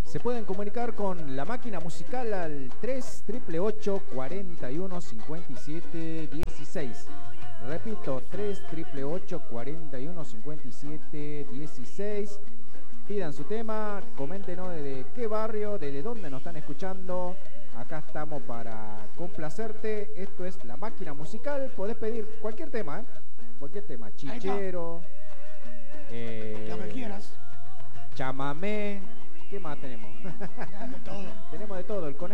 Se pueden comunicar con la máquina musical al 3888 41 57 16. Repito, 3888 41 57 16. Pidan su tema, coméntenos desde qué barrio, desde dónde nos están escuchando. Acá estamos para complacerte. Esto es la máquina musical. Podés pedir cualquier tema, cualquier tema. Chichero, lo que quieras. chamamé. ¿Qué más tenemos? De todo. Tenemos de todo. El conejo